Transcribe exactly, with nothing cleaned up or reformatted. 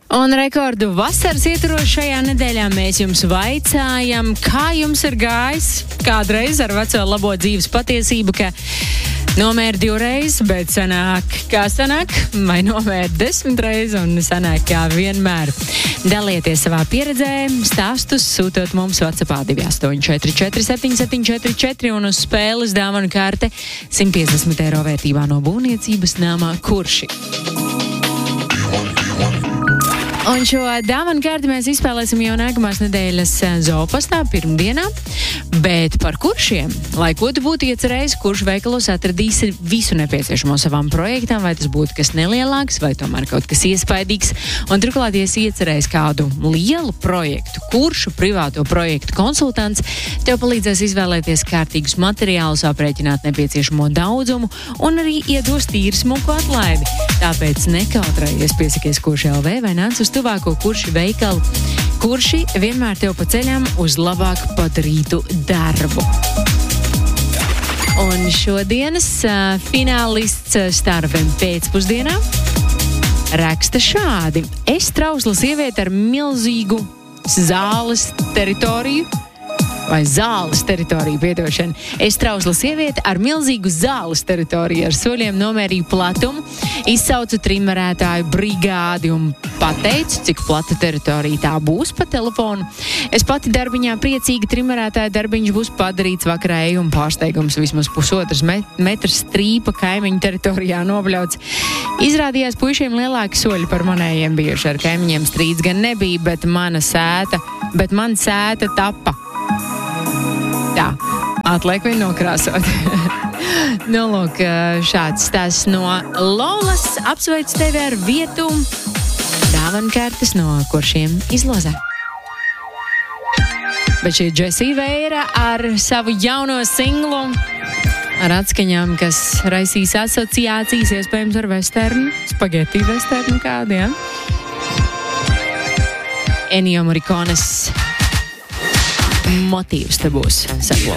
Un rekordu vasaras ietvarošajā nedēļā mēs jums vaicājam, kā jums ir gājis kādreiz ar veco labo dzīves patiesību, ka nomēr divreiz, bet sanāk, kā sanāk, vai nomēr desmit reiz un sanāk, kā vienmēr. Dalieties savā pieredzē, stāstus sūtot mums WhatsAppā divi astoņi četri četri septiņi septiņi četri četri un uz spēles dāvanu karte simt piecdesmit eiro vērtībā no būvniecības namā Kurši. Un šo dāvanu kārti mēs izspēlēsim jau nākamās nedēļas zoopastā pirmdienā, bet par kuršiem, lai ko tu būtu iecerējis, kurš veikalos atradīsi visu nepieciešamo savām projektām, vai tas būtu kas nelielāks, vai tomēr kaut kas iespaidīgs, un turklāt, ja esi iecerējis kādu lielu projektu, kuršu privāto projektu konsultants, tev palīdzēs izvēlēties kārtīgus materiālus, aprēķināt nepieciešamo daudzumu un arī iedos tīru smuku atlaidi. Tāpēc nekautrējies, piesakies Kurši L V vai nāc uz tuvāko Kurši veikalu. Kurši vienmēr tev pa ceļam uz labāk padarītu darbu. Un šodienas uh, finālists Starvem pēcpusdienā raksta šādi. Es trausla sieviete ar milzīgu zāles teritoriju. Vai zāles teritoriju, piedošana. Es trausla sieviete ar milzīgu zāles teritoriju, ar soļiem nomērīju platumu, izsaucu trimerētāju brigādi un pateicu, cik plata teritorija tā būs pa telefonu. Es pati darbiņā priecīgi trimerētāja darbiņš būs padarīts, vakarā eju un pārsteigums vismaz pusotras met- metras strīpa kaimiņu teritorijā nobļauts. Izrādījās puišiem lielāki soļi par manējiem bijuši, ar kaimiņiem strīds gan nebija, bet mana sēta, bet man sēta tapa. Tā, atliek viņu nokrāsot. Nu, lūk, šāds stāsts no Lolas. Apsveic tevi ar vietu. Dāvanu kārtas no Kuršiem izlozē. Bet šī Jessie Veira ar savu jauno singlu, ar atskaņām, kas raisīs asociācijas, iespējams ar vesternu, spageti vesternu kādiem. Ennio Morricones motīvs te būs. Seko.